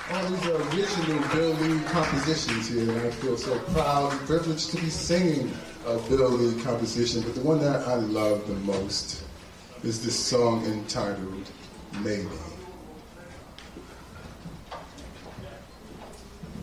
All these original Bill Lee compositions here, and I feel so proud and privileged to be singing a Bill Lee composition. But the one that I love the most is this song entitled Maybe.